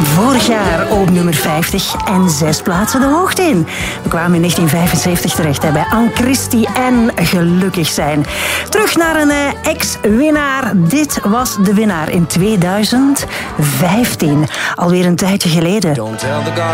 Vorig jaar op nummer 50 en 6 plaatsen de hoogte in. We kwamen in 1975 terecht bij Anne Christie en Gelukkig zijn. Terug naar een ex-winnaar. Dit was de winnaar in 2015. Alweer een tijdje geleden.